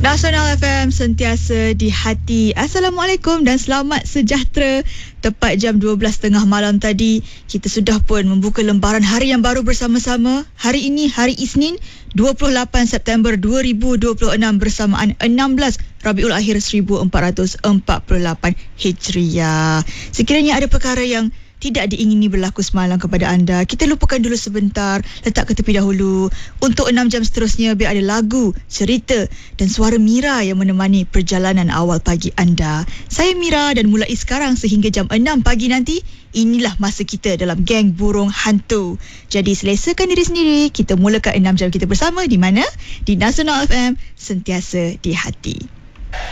Nasional FM sentiasa di hati. Assalamualaikum dan selamat sejahtera. Tepat jam 12.30 malam tadi, kita sudah pun membuka lembaran hari yang baru bersama-sama. Hari ini, hari Isnin, 28 September 2026 bersamaan 16 Rabiul Akhir 1448 Hijriah. Sekiranya ada perkara yang tidak diingini berlaku semalam kepada anda, kita lupakan dulu sebentar, letak ke tepi dahulu. Untuk 6 jam seterusnya, biar ada lagu, cerita dan suara Mira yang menemani perjalanan awal pagi anda. Saya Mira dan mulai sekarang sehingga jam 6 pagi nanti, inilah masa kita dalam geng burung hantu. Jadi selesakan diri sendiri, kita mulakan 6 jam kita bersama di mana? Di Nasional FM, sentiasa di hati.